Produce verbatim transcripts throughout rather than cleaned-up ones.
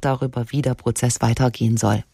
darüber, wie der Prozess weitergehen soll.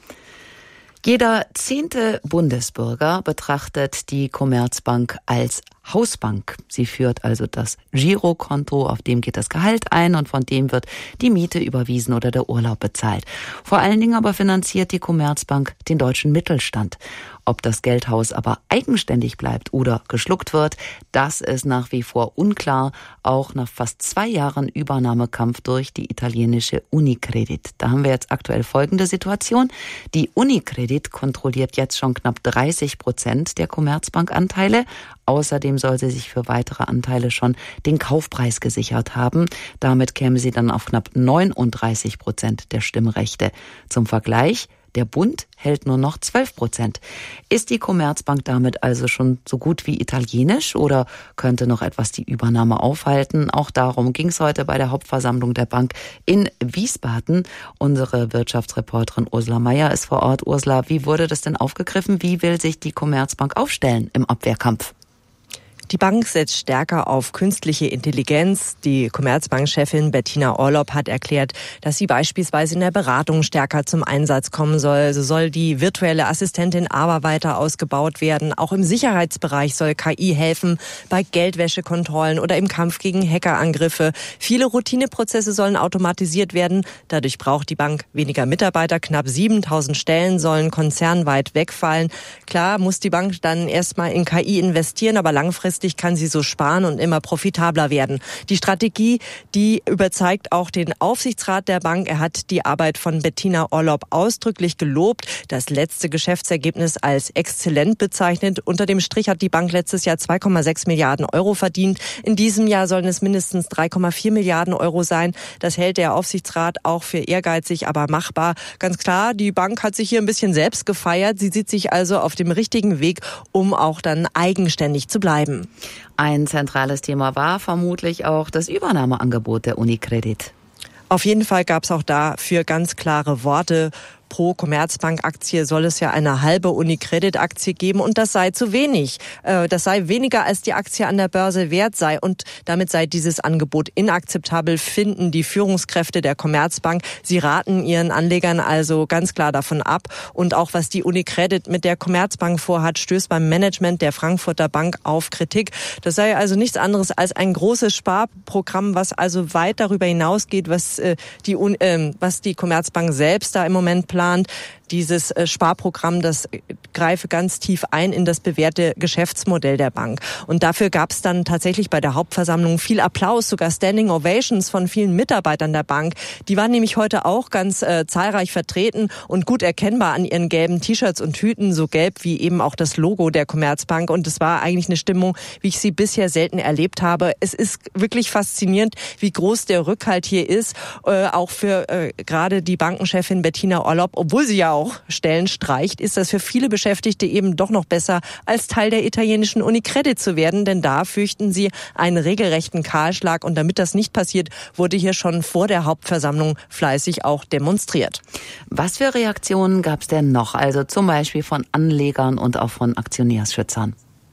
Jeder zehnte Bundesbürger betrachtet die Commerzbank als Hausbank. Sie führt also das Girokonto, auf dem geht das Gehalt ein und von dem wird die Miete überwiesen oder der Urlaub bezahlt. Vor allen Dingen aber finanziert die Commerzbank den deutschen Mittelstand. Ob das Geldhaus aber eigenständig bleibt oder geschluckt wird, das ist nach wie vor unklar, auch nach fast zwei Jahren Übernahmekampf durch die italienische Unicredit. Da haben wir jetzt aktuell folgende Situation. Die Unicredit kontrolliert jetzt schon knapp dreißig Prozent der Commerzbank-Anteile. Außerdem soll sie sich für weitere Anteile schon den Kaufpreis gesichert haben. Damit käme sie dann auf knapp neununddreißig Prozent der Stimmrechte. Zum Vergleich: Der Bund hält nur noch zwölf Prozent. Ist die Commerzbank damit also schon so gut wie italienisch oder könnte noch etwas die Übernahme aufhalten? Auch darum ging es heute bei der Hauptversammlung der Bank in Wiesbaden. Unsere Wirtschaftsreporterin Ursula Meier ist vor Ort. Ursula, wie wurde das denn aufgegriffen? Wie will sich die Commerzbank aufstellen im Abwehrkampf? Die Bank setzt stärker auf künstliche Intelligenz. Die Commerzbank-Chefin Bettina Orlopp hat erklärt, dass sie beispielsweise in der Beratung stärker zum Einsatz kommen soll. So soll die virtuelle Assistentin aber weiter ausgebaut werden. Auch im Sicherheitsbereich soll K I helfen, bei Geldwäschekontrollen oder im Kampf gegen Hackerangriffe. Viele Routineprozesse sollen automatisiert werden. Dadurch braucht die Bank weniger Mitarbeiter. Knapp siebentausend Stellen sollen konzernweit wegfallen. Klar muss die Bank dann erstmal in K I investieren, aber langfristig kann sie so sparen und immer profitabler werden. Die Strategie, die überzeugt auch den Aufsichtsrat der Bank. Er hat die Arbeit von Bettina Orlopp ausdrücklich gelobt, das letzte Geschäftsergebnis als exzellent bezeichnet. Unter dem Strich hat die Bank letztes Jahr zwei Komma sechs Milliarden Euro verdient. In diesem Jahr sollen es mindestens drei Komma vier Milliarden Euro sein. Das hält der Aufsichtsrat auch für ehrgeizig, aber machbar. Ganz klar, die Bank hat sich hier ein bisschen selbst gefeiert. Sie sieht sich also auf dem richtigen Weg, um auch dann eigenständig zu bleiben. Ein zentrales Thema war vermutlich auch das Übernahmeangebot der Unicredit. Auf jeden Fall gab es auch dafür ganz klare Worte. Pro Commerzbank-Aktie soll es ja eine halbe Unicredit-Aktie geben und das sei zu wenig. Das sei weniger, als die Aktie an der Börse wert sei und damit sei dieses Angebot inakzeptabel, finden die Führungskräfte der Commerzbank. Sie raten ihren Anlegern also ganz klar davon ab und auch was die Unicredit mit der Commerzbank vorhat, stößt beim Management der Frankfurter Bank auf Kritik. Das sei also nichts anderes als ein großes Sparprogramm, was also weit darüber hinausgeht, was die, was die Commerzbank selbst da im Moment plant. Plant. Dieses Sparprogramm, das greife ganz tief ein in das bewährte Geschäftsmodell der Bank. Und dafür gab es dann tatsächlich bei der Hauptversammlung viel Applaus, sogar Standing Ovations von vielen Mitarbeitern der Bank. Die waren nämlich heute auch ganz äh, zahlreich vertreten und gut erkennbar an ihren gelben T-Shirts und Hüten, so gelb wie eben auch das Logo der Commerzbank. Und es war eigentlich eine Stimmung, wie ich sie bisher selten erlebt habe. Es ist wirklich faszinierend, wie groß der Rückhalt hier ist, äh, auch für äh, gerade die Bankenchefin Bettina Orlopp, obwohl sie ja auch auch Stellen streicht, ist das für viele Beschäftigte eben doch noch besser, als Teil der italienischen Unicredit zu werden, denn da fürchten sie einen regelrechten Kahlschlag und damit das nicht passiert, wurde hier schon vor der Hauptversammlung fleißig auch demonstriert. Was für Reaktionen gab es denn noch, also zum Beispiel von Anlegern und auch von Aktionärsschützern?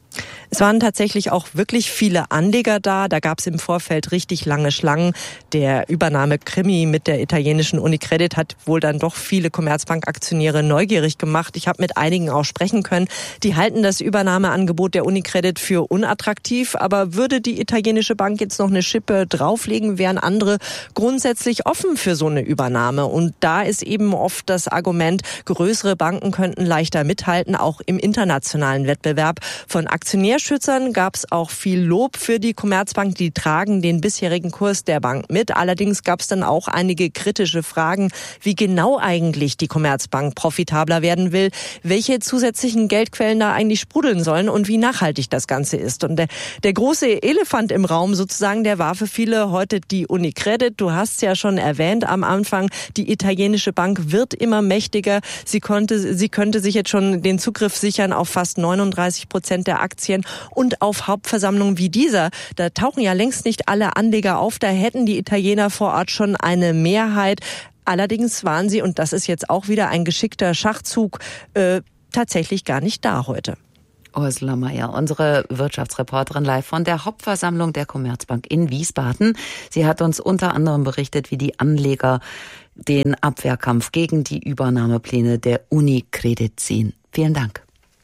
Es waren tatsächlich auch wirklich viele Anleger da. Da gab es im Vorfeld richtig lange Schlangen. Der Übernahme-Krimi mit der italienischen Unicredit hat wohl dann doch viele Commerzbank-Aktionäre neugierig gemacht. Ich habe mit einigen auch sprechen können. Die halten das Übernahmeangebot der Unicredit für unattraktiv. Aber würde die italienische Bank jetzt noch eine Schippe drauflegen, wären andere grundsätzlich offen für so eine Übernahme. Und da ist eben oft das Argument, größere Banken könnten leichter mithalten, auch im internationalen Wettbewerb. Von Aktionärschützern gab es auch viel Lob für die Commerzbank. Die tragen den bisherigen Kurs der Bank mit. Allerdings gab es dann auch einige kritische Fragen, wie genau eigentlich die Commerzbank profitabler werden will, welche zusätzlichen Geldquellen da eigentlich sprudeln sollen und wie nachhaltig das Ganze ist. Und der, der große Elefant im Raum sozusagen, der war für viele heute die Unicredit. Du hast es ja schon erwähnt am Anfang, die italienische Bank wird immer mächtiger. Sie konnte, sie könnte sich jetzt schon den Zugriff sichern auf fast neununddreißig Prozent der Aktien und auf Hauptversammlungen wie dieser. Da tauchen ja längst nicht alle Anleger auf. Da hätten die Italiener vor Ort schon eine Mehrheit. Allerdings waren sie, und das ist jetzt auch wieder ein geschickter Schachzug, äh, tatsächlich gar nicht da heute. Ursula Meier, unsere Wirtschaftsreporterin live von der Hauptversammlung der Commerzbank in Wiesbaden. Sie hat uns unter anderem berichtet, wie die Anleger den Abwehrkampf gegen die Übernahmepläne der Unicredit ziehen. Vielen Dank.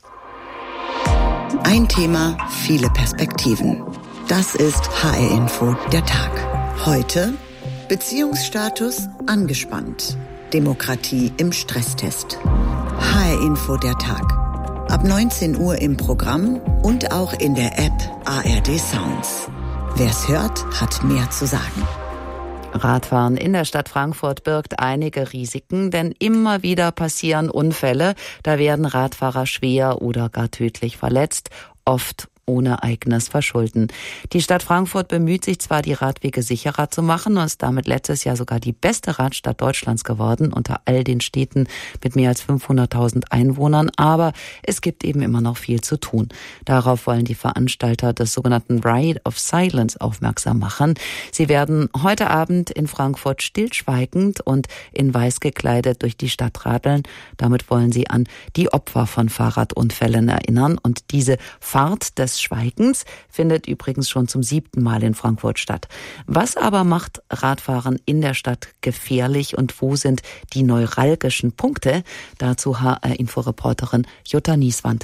Ein Thema, viele Perspektiven. Das ist H R-Info, der Tag. Heute Beziehungsstatus angespannt. Demokratie im Stresstest. H R-Info, der Tag. Ab neunzehn Uhr im Programm und auch in der App A R D Sounds. Wer's hört, hat mehr zu sagen. Radfahren in der Stadt Frankfurt birgt einige Risiken, denn immer wieder passieren Unfälle. Da werden Radfahrer schwer oder gar tödlich verletzt, oft ohne eigenes Verschulden. Die Stadt Frankfurt bemüht sich zwar, die Radwege sicherer zu machen und ist damit letztes Jahr sogar die beste Radstadt Deutschlands geworden unter all den Städten mit mehr als fünfhunderttausend Einwohnern, aber es gibt eben immer noch viel zu tun. Darauf wollen die Veranstalter des sogenannten Ride of Silence aufmerksam machen. Sie werden heute Abend in Frankfurt stillschweigend und in weiß gekleidet durch die Stadt radeln. Damit wollen sie an die Opfer von Fahrradunfällen erinnern und diese Fahrt des Schweigens findet übrigens schon zum siebten Mal in Frankfurt statt. Was aber macht Radfahren in der Stadt gefährlich und wo sind die neuralgischen Punkte? Dazu H R-Info-Reporterin Jutta Nieswand.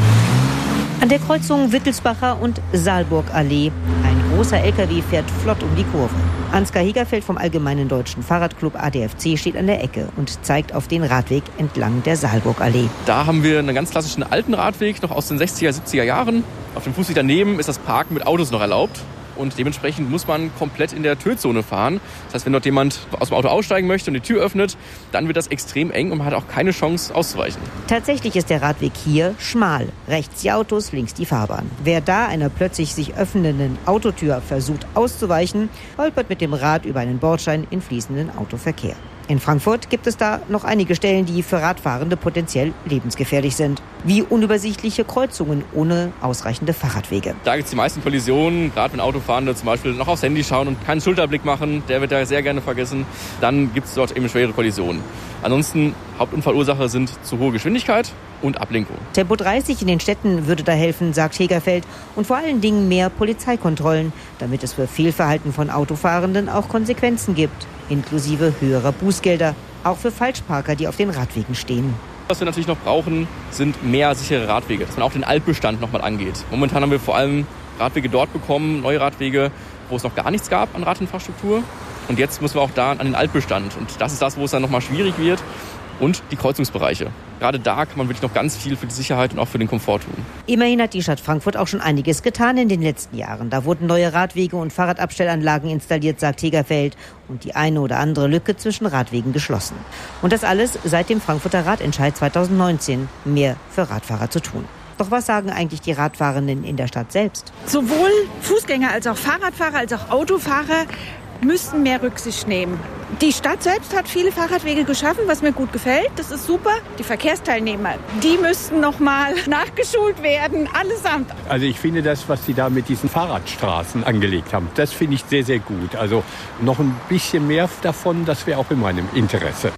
An der Kreuzung Wittelsbacher und Saalburgallee. Ein großer L K W fährt flott um die Kurve. Ansgar Hegerfeld vom Allgemeinen Deutschen Fahrradclub A D F C steht an der Ecke und zeigt auf den Radweg entlang der Saalburgallee. Da haben wir einen ganz klassischen alten Radweg, noch aus den sechziger, siebziger Jahren. Auf dem Fußweg daneben ist das Parken mit Autos noch erlaubt. Und dementsprechend muss man komplett in der Tötzone fahren. Das heißt, wenn dort jemand aus dem Auto aussteigen möchte und die Tür öffnet, dann wird das extrem eng und man hat auch keine Chance auszuweichen. Tatsächlich ist der Radweg hier schmal. Rechts die Autos, links die Fahrbahn. Wer da einer plötzlich sich öffnenden Autotür versucht auszuweichen, holpert mit dem Rad über einen Bordstein in fließenden Autoverkehr. In Frankfurt gibt es da noch einige Stellen, die für Radfahrende potenziell lebensgefährlich sind. Wie unübersichtliche Kreuzungen ohne ausreichende Fahrradwege. Da gibt es die meisten Kollisionen, gerade wenn Autofahrende zum Beispiel noch aufs Handy schauen und keinen Schulterblick machen, der wird da sehr gerne vergessen. Dann gibt es dort eben schwere Kollisionen. Ansonsten, Hauptunfallursache sind zu hohe Geschwindigkeit und Ablenkung. Tempo dreißig in den Städten würde da helfen, sagt Hegerfeld. Und vor allen Dingen mehr Polizeikontrollen, damit es für Fehlverhalten von Autofahrenden auch Konsequenzen gibt. Inklusive höherer Bußgelder, auch für Falschparker, die auf den Radwegen stehen. Was wir natürlich noch brauchen, sind mehr sichere Radwege, dass man auch den Altbestand noch mal angeht. Momentan haben wir vor allem Radwege dort bekommen, neue Radwege, wo es noch gar nichts gab an Radinfrastruktur. Und jetzt müssen wir auch da an den Altbestand. Und das ist das, wo es dann noch mal schwierig wird. Und die Kreuzungsbereiche. Gerade da kann man wirklich noch ganz viel für die Sicherheit und auch für den Komfort tun. Immerhin hat die Stadt Frankfurt auch schon einiges getan in den letzten Jahren. Da wurden neue Radwege und Fahrradabstellanlagen installiert, sagt Hegerfeld, und die eine oder andere Lücke zwischen Radwegen geschlossen. Und das alles seit dem Frankfurter Radentscheid zweitausendneunzehn. Mehr für Radfahrer zu tun. Doch was sagen eigentlich die Radfahrenden in der Stadt selbst? Sowohl Fußgänger als auch Fahrradfahrer als auch Autofahrer müssten mehr Rücksicht nehmen. Die Stadt selbst hat viele Fahrradwege geschaffen, was mir gut gefällt. Das ist super. Die Verkehrsteilnehmer, die müssten noch mal nachgeschult werden, allesamt. Also ich finde das, was Sie da mit diesen Fahrradstraßen angelegt haben, das finde ich sehr, sehr gut. Also noch ein bisschen mehr davon, das wäre auch in meinem Interesse.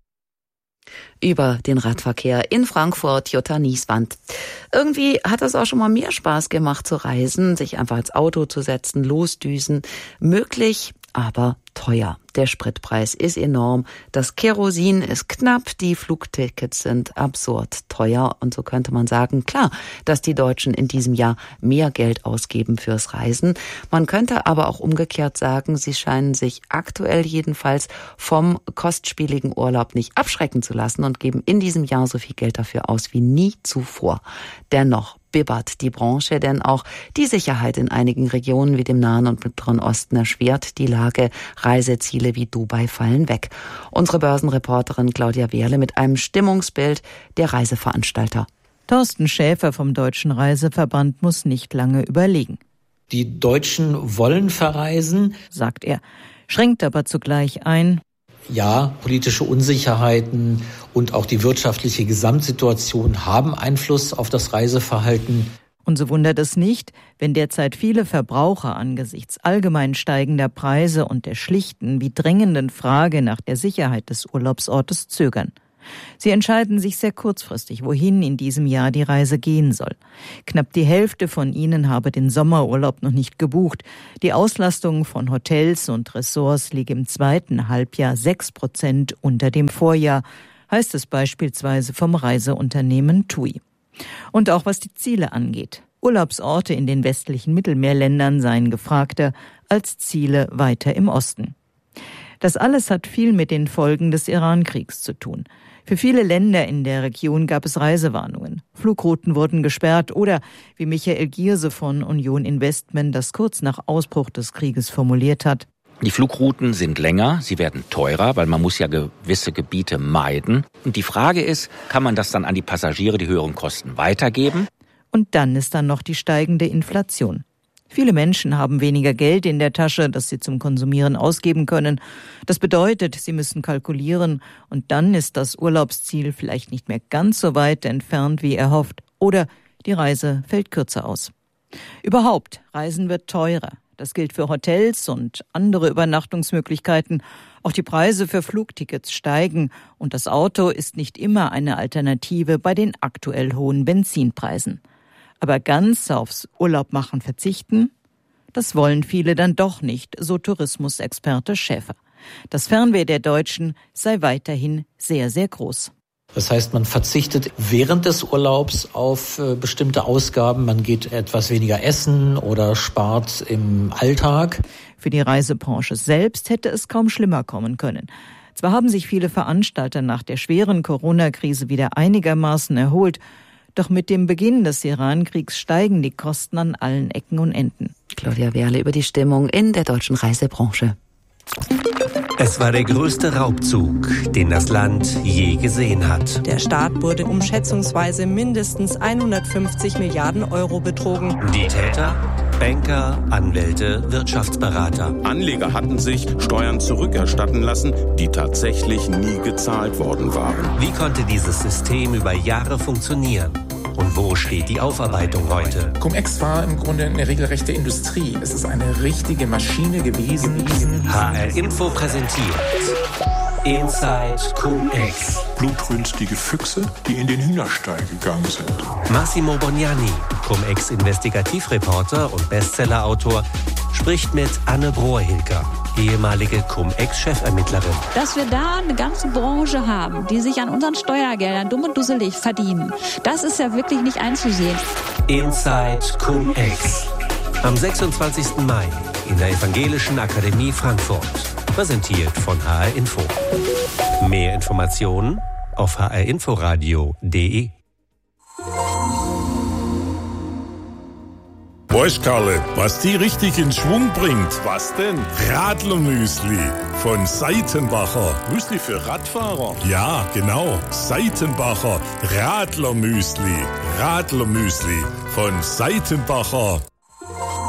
Über den Radverkehr in Frankfurt, Jutta Nieswand. Irgendwie hat es auch schon mal mehr Spaß gemacht zu reisen, sich einfach ins Auto zu setzen, losdüsen. Möglich, aber teuer. Der Spritpreis ist enorm, das Kerosin ist knapp, die Flugtickets sind absurd teuer und so könnte man sagen, klar, dass die Deutschen in diesem Jahr mehr Geld ausgeben fürs Reisen. Man könnte aber auch umgekehrt sagen, sie scheinen sich aktuell jedenfalls vom kostspieligen Urlaub nicht abschrecken zu lassen und geben in diesem Jahr so viel Geld dafür aus wie nie zuvor. Dennoch bibbert die Branche, denn auch die Sicherheit in einigen Regionen wie dem Nahen und Mittleren Osten erschwert die Lage. Reiseziele wie Dubai fallen weg. Unsere Börsenreporterin Claudia Wehrle mit einem Stimmungsbild der Reiseveranstalter. Thorsten Schäfer vom Deutschen Reiseverband muss nicht lange überlegen. Die Deutschen wollen verreisen, sagt er, schränkt aber zugleich ein. Ja, politische Unsicherheiten und auch die wirtschaftliche Gesamtsituation haben Einfluss auf das Reiseverhalten. Und so wundert es nicht, wenn derzeit viele Verbraucher angesichts allgemein steigender Preise und der schlichten wie drängenden Frage nach der Sicherheit des Urlaubsortes zögern. Sie entscheiden sich sehr kurzfristig, wohin in diesem Jahr die Reise gehen soll. Knapp die Hälfte von ihnen habe den Sommerurlaub noch nicht gebucht. Die Auslastung von Hotels und Ressorts liege im zweiten Halbjahr sechs Prozent unter dem Vorjahr, heißt es beispielsweise vom Reiseunternehmen TUI. Und auch was die Ziele angeht. Urlaubsorte in den westlichen Mittelmeerländern seien gefragter als Ziele weiter im Osten. Das alles hat viel mit den Folgen des Iran-Kriegs zu tun. Für viele Länder in der Region gab es Reisewarnungen. Flugrouten wurden gesperrt oder, wie Michael Gierse von Union Investment das kurz nach Ausbruch des Krieges formuliert hat: Die Flugrouten sind länger, sie werden teurer, weil man muss ja gewisse Gebiete meiden. Und die Frage ist, kann man das dann an die Passagiere, die höheren Kosten, weitergeben? Und dann ist dann noch die steigende Inflation. Viele Menschen haben weniger Geld in der Tasche, das sie zum Konsumieren ausgeben können. Das bedeutet, sie müssen kalkulieren und dann ist das Urlaubsziel vielleicht nicht mehr ganz so weit entfernt, wie erhofft. Oder die Reise fällt kürzer aus. Überhaupt, Reisen wird teurer. Das gilt für Hotels und andere Übernachtungsmöglichkeiten. Auch die Preise für Flugtickets steigen und das Auto ist nicht immer eine Alternative bei den aktuell hohen Benzinpreisen. Aber ganz aufs Urlaubmachen verzichten, das wollen viele dann doch nicht, so Tourismusexperte Schäfer. Das Fernweh der Deutschen sei weiterhin sehr, sehr groß. Das heißt, man verzichtet während des Urlaubs auf äh, bestimmte Ausgaben. Man geht etwas weniger essen oder spart im Alltag. Für die Reisebranche selbst hätte es kaum schlimmer kommen können. Zwar haben sich viele Veranstalter nach der schweren Corona-Krise wieder einigermaßen erholt, doch mit dem Beginn des Iran-Kriegs steigen die Kosten an allen Ecken und Enden. Claudia Werle über die Stimmung in der deutschen Reisebranche. Es war der größte Raubzug, den das Land je gesehen hat. Der Staat wurde um schätzungsweise mindestens hundertfünfzig Milliarden Euro betrogen. Die Täter? Banker, Anwälte, Wirtschaftsberater. Anleger hatten sich Steuern zurückerstatten lassen, die tatsächlich nie gezahlt worden waren. Wie konnte dieses System über Jahre funktionieren? Und wo steht die Aufarbeitung heute? Cum-Ex war im Grunde eine regelrechte Industrie. Es ist eine richtige Maschine gewesen. H R Info präsentiert Inside Cum-Ex. Blutrünstige Füchse, die in den Hühnerstall gegangen sind. Massimo Bognani, Cum-Ex-Investigativreporter und Bestsellerautor, spricht mit Anne Brohr-Hilger, ehemalige Cum-Ex-Chefermittlerin. Dass wir da eine ganze Branche haben, die sich an unseren Steuergeldern dumm und dusselig verdienen, das ist ja wirklich nicht einzusehen. Inside Cum-Ex. Am sechsundzwanzigsten Mai in der Evangelischen Akademie Frankfurt. Präsentiert von H R Info. Mehr Informationen auf h r inforadio punkt d e. Weißt Karle, was die richtig in Schwung bringt? Was denn? Radlermüsli von Seitenbacher. Müsli für Radfahrer? Ja, genau. Seitenbacher Radlermüsli. Radlermüsli von Seitenbacher.